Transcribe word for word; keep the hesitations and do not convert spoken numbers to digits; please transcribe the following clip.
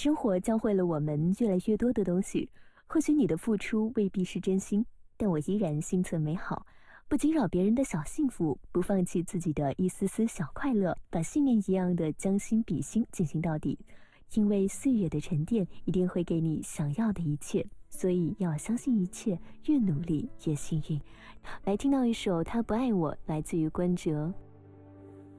生活教会了我们越来越多的东西，或许你的付出未必是真心，但我依然心存美好，不惊扰别人的小幸福，不放弃自己的一丝丝小快乐，把信念一样的将心比心进行到底。因为岁月的沉淀一定会给你想要的一切，所以要相信一切，越努力越幸运。来听到一首他不爱我，来自于关喆。